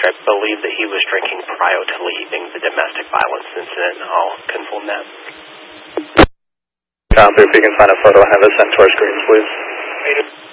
I believe that he was drinking prior to leaving the domestic violence incident. I'll confirm that. Copy. If you can find a photo, have it sent to our screens, please.